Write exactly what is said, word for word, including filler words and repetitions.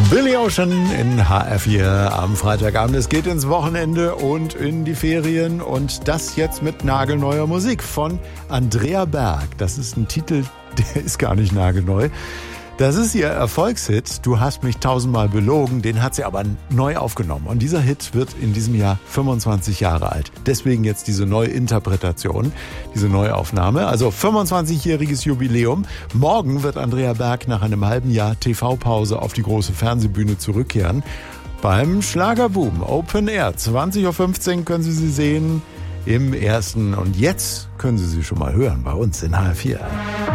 Billy Ocean in H R vier am Freitagabend. Es geht ins Wochenende und in die Ferien und das jetzt mit nagelneuer Musik von Andrea Berg. Das ist ein Titel, der ist gar nicht nagelneu. Das ist ihr Erfolgshit, Du hast mich tausendmal belogen, den hat sie aber neu aufgenommen. Und dieser Hit wird in diesem Jahr fünfundzwanzig Jahre alt. Deswegen jetzt diese neue Interpretation, diese Neuaufnahme. Also fünfundzwanzigjähriges Jubiläum. Morgen wird Andrea Berg nach einem halben Jahr T V-Pause auf die große Fernsehbühne zurückkehren. Beim Schlagerboom Open Air, zwanzig Uhr fünfzehn können Sie sie sehen im ersten. Und jetzt können Sie sie schon mal hören bei uns in H R vier.